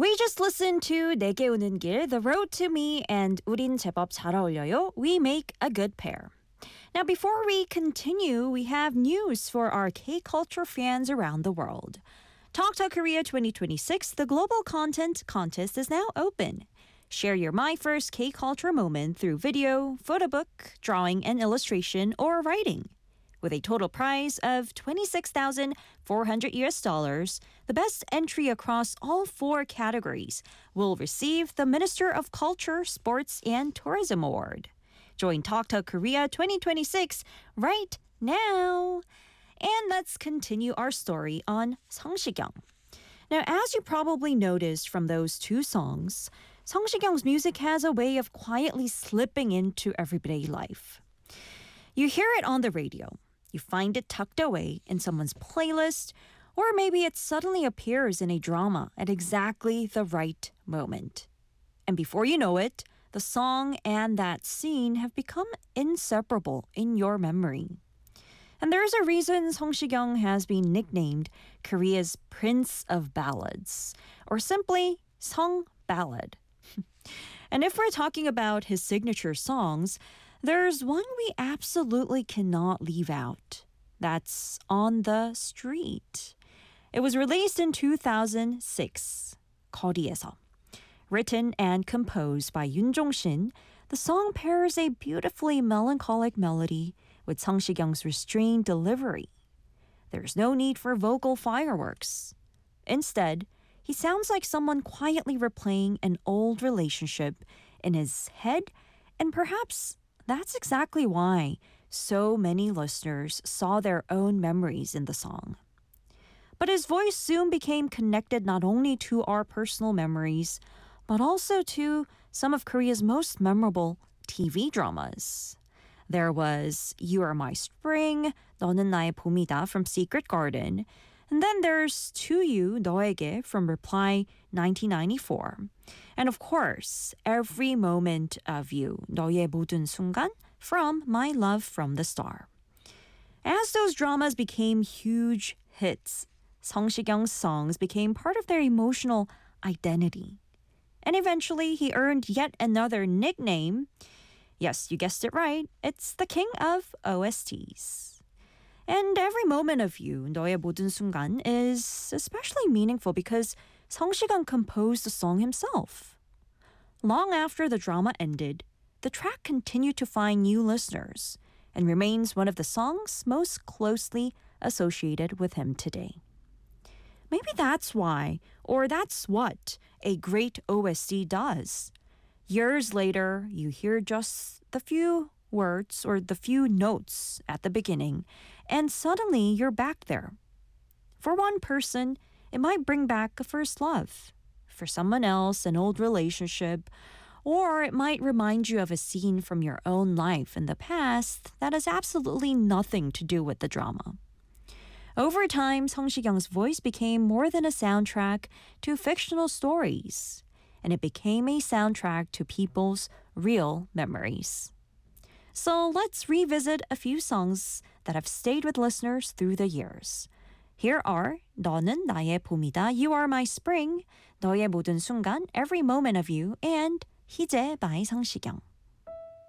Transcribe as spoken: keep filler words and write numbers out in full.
We just listened to 내게 오는 길, The Road to Me, and 우린 제법 잘 어울려요. We make a good pair. Now, before we continue, we have news for our K-culture fans around the world. Talk Talk Korea twenty twenty-six, the Global Content Contest is now open. Share your My First K-culture moment through video, photo book, drawing and illustration, or writing. With a total prize of twenty-six thousand four hundred U S dollars, the best entry across all four categories will receive the Minister of Culture, Sports, and Tourism Award. Join Talk Talk Korea twenty twenty-six right now. And let's continue our story on 성시경. Now, as you probably noticed from those two songs, 성시경's music has a way of quietly slipping into everyday life. You hear it on the radio. You find it tucked away in someone's playlist, or maybe it suddenly appears in a drama at exactly the right moment. And before you know it, the song and that scene have become inseparable in your memory. And there's a reason 성시경 has been nicknamed Korea's Prince of Ballads, or simply Song Ballad. And if we're talking about his signature songs, there's one we absolutely cannot leave out. That's On the Street. It was released in two thousand six, 거리에서. Written and composed by Yoon Jong-shin, the song pairs a beautifully melancholic melody with 성시경's restrained delivery. There's no need for vocal fireworks. Instead, he sounds like someone quietly replaying an old relationship in his head, and perhaps that's exactly why so many listeners saw their own memories in the song. But his voice soon became connected not only to our personal memories, but also to some of Korea's most memorable T V dramas. There was You Are My Spring, 너는 나의 봄이다 from Secret Garden, and then there's To You, 너에게 from Reply nineteen ninety-four. And of course, Every Moment of You, 너의 모든 순간 from My Love from the Star. As those dramas became huge hits, 성시경's songs became part of their emotional identity. And eventually, he earned yet another nickname. Yes, you guessed it right. It's the king of O S Ts. And Every Moment of You, 너의 모든 순간, is especially meaningful because 성시경 composed the song himself. Long after the drama ended, the track continued to find new listeners and remains one of the songs most closely associated with him today. Maybe that's why, or that's what, a great O S T does. Years later, you hear just the few words or the few notes at the beginning, and suddenly you're back there. For one person, it might bring back a first love. For someone else, an old relationship, or it might remind you of a scene from your own life in the past that has absolutely nothing to do with the drama. Over time, 성시경's voice became more than a soundtrack to fictional stories, and it became a soundtrack to people's real memories. So let's revisit a few songs that have stayed with listeners through the years. Here are 너는 나의 봄이다, You Are My Spring, 너의 모든 순간, Every Moment of You, and 희재 by 성시경.